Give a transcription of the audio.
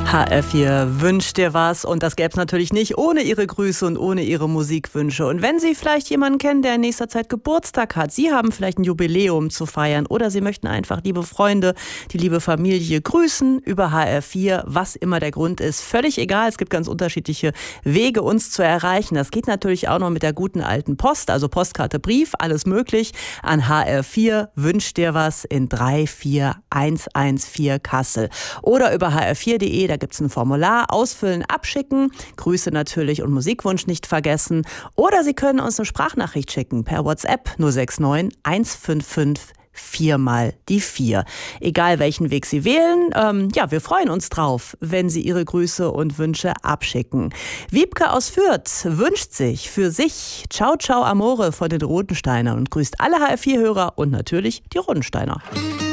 HR4 wünscht dir was, und das gäbe es natürlich nicht ohne Ihre Grüße und ohne Ihre Musikwünsche. Und wenn Sie vielleicht jemanden kennen, der in nächster Zeit Geburtstag hat, Sie haben vielleicht ein Jubiläum zu feiern oder Sie möchten einfach liebe Freunde, die liebe Familie grüßen über HR4, was immer der Grund ist, völlig egal. Es gibt ganz unterschiedliche Wege, uns zu erreichen. Das geht natürlich auch noch mit der guten alten Post, also Postkarte, Brief, alles möglich an HR4 wünscht dir was in 34114 Kassel oder über hr4.de, da gibt es ein Formular, ausfüllen, abschicken, Grüße natürlich und Musikwunsch nicht vergessen. Oder Sie können uns eine Sprachnachricht schicken per WhatsApp 069 155 4 mal die 4. Egal welchen Weg Sie wählen, wir freuen uns drauf, wenn Sie Ihre Grüße und Wünsche abschicken. Wiebke aus Fürth wünscht sich für sich Ciao Ciao Amore von den Rodensteinern und grüßt alle HR4-Hörer und natürlich die Rodensteiner.